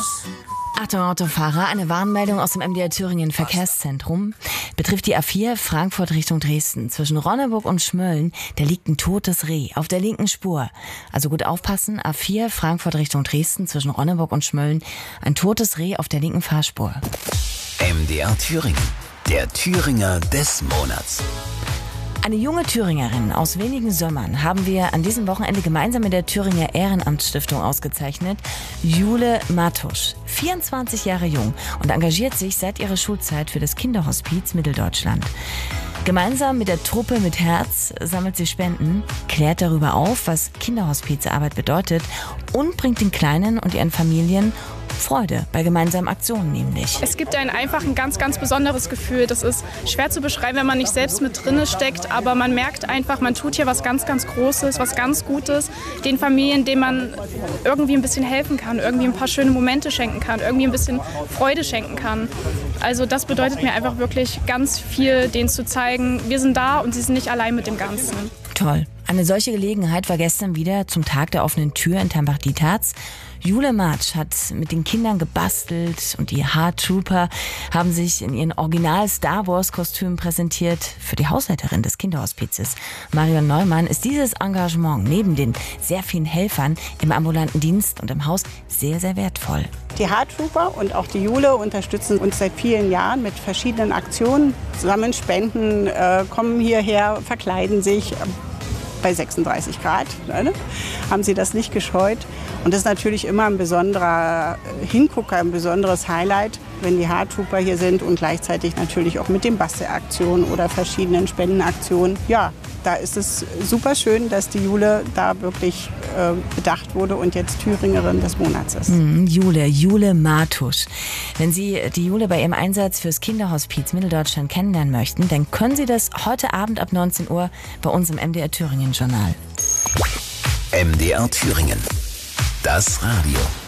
Autos. Achtung Autofahrer, eine Warnmeldung aus dem MDR Thüringen Verkehrszentrum. Betrifft die A4 Frankfurt Richtung Dresden. Zwischen Ronneburg und Schmölln, da liegt ein totes Reh auf der linken Spur. Also gut aufpassen, A4 Frankfurt Richtung Dresden zwischen Ronneburg und Schmölln. Ein totes Reh auf der linken Fahrspur. MDR Thüringen, der Thüringer des Monats. Eine junge Thüringerin aus wenigen Sömmern haben wir an diesem Wochenende gemeinsam mit der Thüringer Ehrenamtsstiftung ausgezeichnet. Jule Matusch, 24 Jahre jung und engagiert sich seit ihrer Schulzeit für das Kinderhospiz Mitteldeutschland. Gemeinsam mit der Truppe mit Herz sammelt sie Spenden, klärt darüber auf, was Kinderhospizarbeit bedeutet und bringt den Kleinen und ihren Familien Freude bei gemeinsamen Aktionen nämlich. Es gibt einen einfach ein ganz, ganz besonderes Gefühl. Das ist schwer zu beschreiben, wenn man nicht selbst mit drinne steckt, aber man merkt einfach, man tut hier was ganz, ganz Großes, was ganz Gutes. Den Familien, denen man irgendwie ein bisschen helfen kann, irgendwie ein paar schöne Momente schenken kann, irgendwie ein bisschen Freude schenken kann. Also das bedeutet mir einfach wirklich ganz viel, denen zu zeigen, wir sind da und sie sind nicht allein mit dem Ganzen. Toll. Eine solche Gelegenheit war gestern wieder zum Tag der offenen Tür in Tambach-Dietharz. Jule Matsch hat mit den Kindern gebastelt und die H-Trooper haben sich in ihren Original-Star-Wars-Kostümen präsentiert. Für die Hausleiterin des Kinderhospizes, Marion Neumann, ist dieses Engagement neben den sehr vielen Helfern im ambulanten Dienst und im Haus sehr, sehr wertvoll. Die H-Trooper und auch die Jule unterstützen uns seit vielen Jahren mit verschiedenen Aktionen, sammeln Spenden, kommen hierher, verkleiden sich. Bei 36 Grad haben sie das nicht gescheut. Und das ist natürlich immer ein besonderer Hingucker, ein besonderes Highlight, wenn die H-Trooper hier sind und gleichzeitig natürlich auch mit den Bastelaktionen oder verschiedenen Spendenaktionen. Ja, da ist es super schön, dass die Jule da wirklich bedacht wurde und jetzt Thüringerin des Monats ist. Jule Matusch. Wenn Sie die Jule bei ihrem Einsatz fürs Kinderhospiz Mitteldeutschland kennenlernen möchten, dann können Sie das heute Abend ab 19 Uhr bei uns im MDR Thüringen Journal. MDR Thüringen, das Radio.